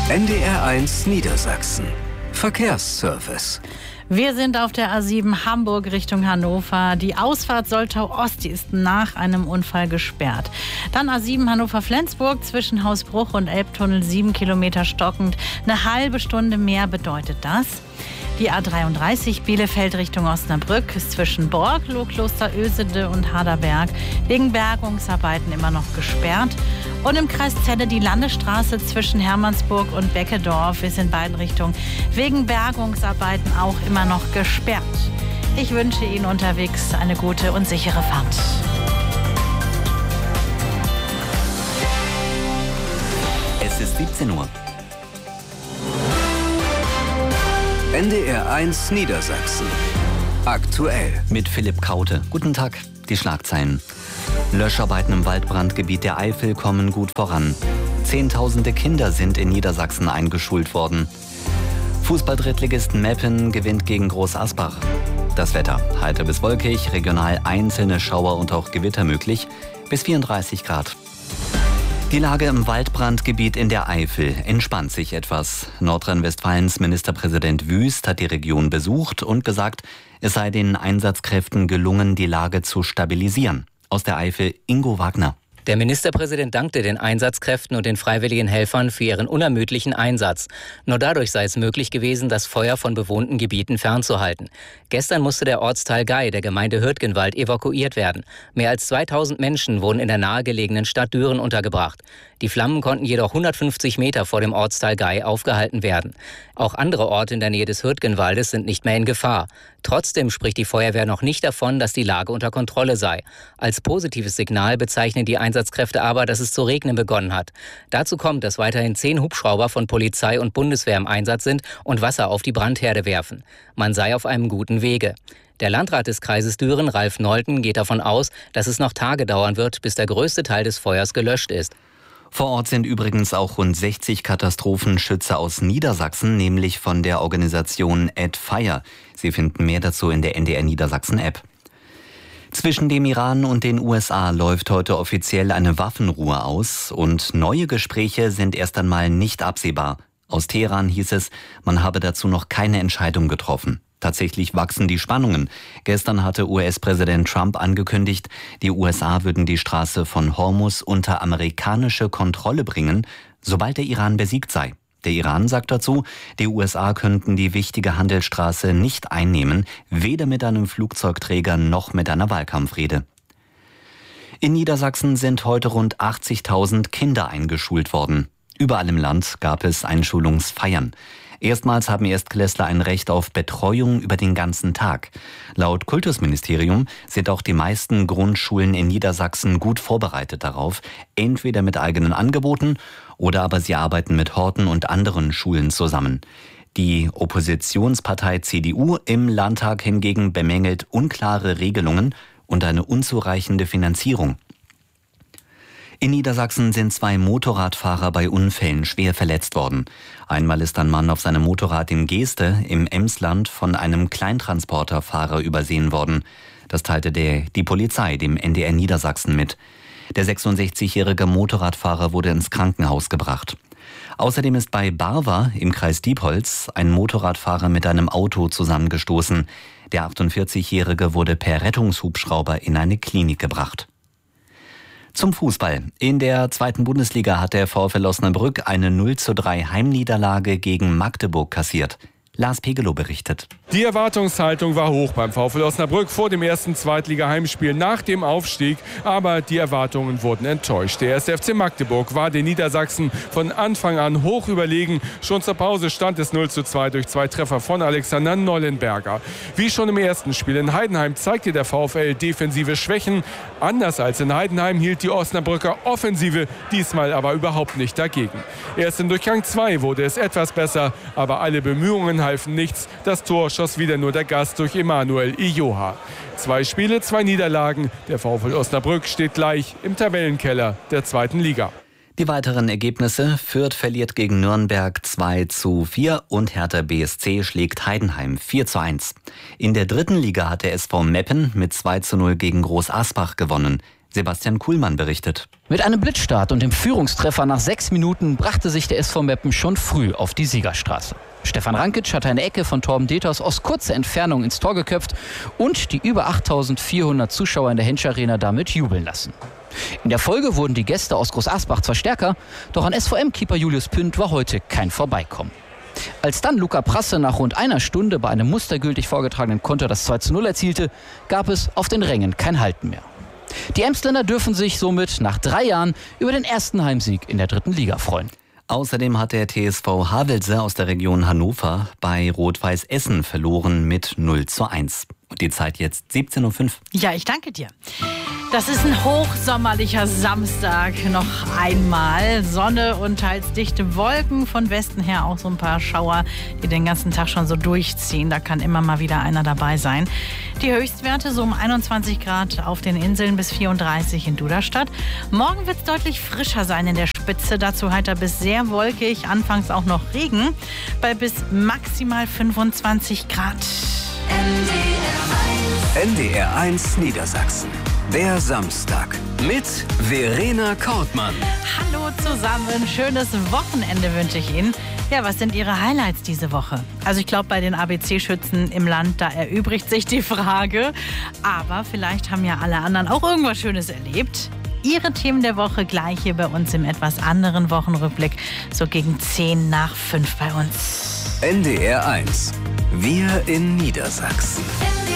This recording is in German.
NDR1 Niedersachsen. Verkehrsservice. Wir sind auf der A7 Hamburg Richtung Hannover. Die Ausfahrt Soltau-Ost ist nach einem Unfall gesperrt. Dann A7 Hannover-Flensburg zwischen Hausbruch und Elbtunnel 7 Kilometer stockend. Eine halbe Stunde mehr bedeutet das. Die A33 Bielefeld Richtung Osnabrück ist zwischen Borgloh, Klosterösede und Harderberg wegen Bergungsarbeiten immer noch gesperrt. Und im Kreis Celle die Landesstraße zwischen Hermannsburg und Beckedorf ist in beiden Richtungen wegen Bergungsarbeiten auch immer noch gesperrt. Ich wünsche Ihnen unterwegs eine gute und sichere Fahrt. Es ist 17 Uhr. NDR1 Niedersachsen. Aktuell. Mit Philipp Kaute. Guten Tag. Die Schlagzeilen. Löscharbeiten im Waldbrandgebiet der Eifel kommen gut voran. Zehntausende Kinder sind in Niedersachsen eingeschult worden. Fußball-Drittligisten Meppen gewinnt gegen Groß Asbach. Das Wetter. Heiter bis wolkig, regional einzelne Schauer und auch Gewitter möglich. Bis 34 Grad. Die Lage im Waldbrandgebiet in der Eifel entspannt sich etwas. Nordrhein-Westfalens Ministerpräsident Wüst hat die Region besucht und gesagt, es sei den Einsatzkräften gelungen, die Lage zu stabilisieren. Aus der Eifel Ingo Wagner. Der Ministerpräsident dankte den Einsatzkräften und den freiwilligen Helfern für ihren unermüdlichen Einsatz. Nur dadurch sei es möglich gewesen, das Feuer von bewohnten Gebieten fernzuhalten. Gestern musste der Ortsteil Gei der Gemeinde Hürtgenwald evakuiert werden. Mehr als 2000 Menschen wurden in der nahegelegenen Stadt Düren untergebracht. Die Flammen konnten jedoch 150 Meter vor dem Ortsteil Gei aufgehalten werden. Auch andere Orte in der Nähe des Hürtgenwaldes sind nicht mehr in Gefahr. Trotzdem spricht die Feuerwehr noch nicht davon, dass die Lage unter Kontrolle sei. Als positives Signal bezeichnen die Einsatzkräfte aber, dass es zu regnen begonnen hat. Dazu kommt, dass weiterhin 10 Hubschrauber von Polizei und Bundeswehr im Einsatz sind und Wasser auf die Brandherde werfen. Man sei auf einem guten Wege. Der Landrat des Kreises Düren, Ralf Nolten, geht davon aus, dass es noch Tage dauern wird, bis der größte Teil des Feuers gelöscht ist. Vor Ort sind übrigens auch rund 60 Katastrophenschützer aus Niedersachsen, nämlich von der Organisation Add Fire. Sie finden mehr dazu in der NDR Niedersachsen App. Zwischen dem Iran und den USA läuft heute offiziell eine Waffenruhe aus und neue Gespräche sind erst einmal nicht absehbar. Aus Teheran hieß es, man habe dazu noch keine Entscheidung getroffen. Tatsächlich wachsen die Spannungen. Gestern hatte US-Präsident Trump angekündigt, die USA würden die Straße von Hormuz unter amerikanische Kontrolle bringen, sobald der Iran besiegt sei. Der Iran sagt dazu, die USA könnten die wichtige Handelsstraße nicht einnehmen, weder mit einem Flugzeugträger noch mit einer Wahlkampfrede. In Niedersachsen sind heute rund 80.000 Kinder eingeschult worden. Überall im Land gab es Einschulungsfeiern. Erstmals haben Erstklässler ein Recht auf Betreuung über den ganzen Tag. Laut Kultusministerium sind auch die meisten Grundschulen in Niedersachsen gut vorbereitet darauf, entweder mit eigenen Angeboten oder aber sie arbeiten mit Horten und anderen Schulen zusammen. Die Oppositionspartei CDU im Landtag hingegen bemängelt unklare Regelungen und eine unzureichende Finanzierung. In Niedersachsen sind 2 Motorradfahrer bei Unfällen schwer verletzt worden. Einmal ist ein Mann auf seinem Motorrad in Geeste im Emsland von einem Kleintransporterfahrer übersehen worden. Das teilte die Polizei dem NDR Niedersachsen mit. Der 66-jährige Motorradfahrer wurde ins Krankenhaus gebracht. Außerdem ist bei Barwa im Kreis Diepholz ein Motorradfahrer mit einem Auto zusammengestoßen. Der 48-jährige wurde per Rettungshubschrauber in eine Klinik gebracht. Zum Fußball. In der 2. Bundesliga hat der VfL Osnabrück eine 0:3 Heimniederlage gegen Magdeburg kassiert. Lars Pegelow berichtet. Die Erwartungshaltung war hoch beim VfL Osnabrück vor dem ersten Zweitliga-Heimspiel nach dem Aufstieg. Aber die Erwartungen wurden enttäuscht. Der 1. FC Magdeburg war den Niedersachsen von Anfang an hoch überlegen. Schon zur Pause stand es 0:2 durch 2 Treffer von Alexander Nollenberger. Wie schon im ersten Spiel in Heidenheim zeigte der VfL defensive Schwächen. Anders als in Heidenheim hielt die Osnabrücker Offensive diesmal aber überhaupt nicht dagegen. Erst in Durchgang 2 wurde es etwas besser, aber alle Bemühungen halfen nichts. Das Tor schoss wieder nur der Gast durch Emanuel Ijoha. 2 Spiele, 2 Niederlagen. Der VfL Osnabrück steht gleich im Tabellenkeller der 2. Liga. Die weiteren Ergebnisse: Fürth verliert gegen Nürnberg 2:4 und Hertha BSC schlägt Heidenheim 4:1. In der 3. Liga hat der SV Meppen mit 2:0 gegen Groß Asbach gewonnen. Sebastian Kuhlmann berichtet. Mit einem Blitzstart und dem Führungstreffer nach 6 Minuten brachte sich der SV Meppen schon früh auf die Siegerstraße. Stefan Rankic hatte eine Ecke von Torben Deters aus kurzer Entfernung ins Tor geköpft und die über 8.400 Zuschauer in der Hensch Arena damit jubeln lassen. In der Folge wurden die Gäste aus Groß Asbach zwar stärker, doch an SVM-Keeper Julius Pünd war heute kein Vorbeikommen. Als dann Luca Prasse nach rund einer Stunde bei einem mustergültig vorgetragenen Konter das 2:0 erzielte, gab es auf den Rängen kein Halten mehr. Die Emsländer dürfen sich somit nach 3 Jahren über den ersten Heimsieg in der 3. Liga freuen. Außerdem hat der TSV Havelse aus der Region Hannover bei Rot-Weiß Essen verloren mit 0:1. Und die Zeit jetzt 17:05 Uhr. Ja, ich danke dir. Das ist ein hochsommerlicher Samstag. Noch einmal Sonne und teils dichte Wolken. Von Westen her auch so ein paar Schauer, die den ganzen Tag schon so durchziehen. Da kann immer mal wieder einer dabei sein. Die Höchstwerte so um 21 Grad auf den Inseln bis 34 in Duderstadt. Morgen wird es deutlich frischer sein in der Spitze. Dazu heiter bis sehr wolkig. Anfangs auch noch Regen bei bis maximal 25 Grad. NDR 1 Niedersachsen. Der Samstag mit Verena Kortmann. Hallo zusammen, schönes Wochenende wünsche ich Ihnen. Ja, was sind Ihre Highlights diese Woche? Also ich glaube, bei den ABC-Schützen im Land, da erübrigt sich die Frage. Aber vielleicht haben ja alle anderen auch irgendwas Schönes erlebt. Ihre Themen der Woche gleich hier bei uns im etwas anderen Wochenrückblick. So gegen 10:05 bei uns. NDR 1. Wir in Niedersachsen.